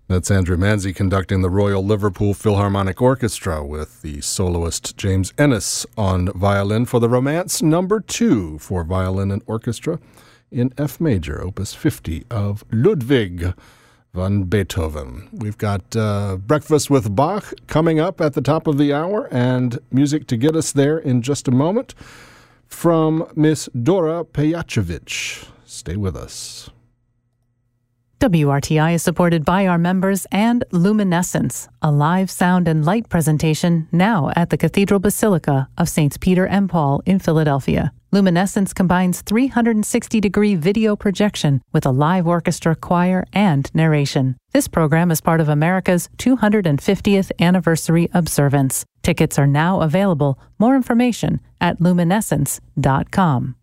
That's Andrew Manzi conducting the Royal Liverpool Philharmonic Orchestra with the soloist James Ennis on violin for the Romance No. 2 for violin and orchestra in F major, Opus 50 of Ludwig van Beethoven. We've got Breakfast with Bach coming up at the top of the hour and music to get us there in just a moment from Miss Dora Pejacevic. Stay with us. WRTI is supported by our members and Luminescence, a live sound and light presentation now at the Cathedral Basilica of Saints Peter and Paul in Philadelphia. Luminescence combines 360-degree video projection with a live orchestra, choir, and narration. This program is part of America's 250th anniversary observance. Tickets are now available. More information at luminescence.com.